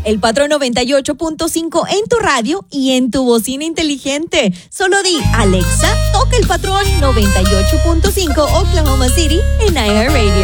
El Patrón 98.5 en tu radio y en tu bocina inteligente. Solo di, Alexa, toca El Patrón 98.5 Oklahoma City en iHeartRadio.